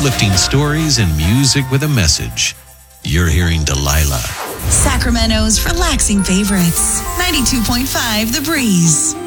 uplifting stories and music with a message. You're hearing Delilah. Sacramento's relaxing favorites. 92.5 The Breeze.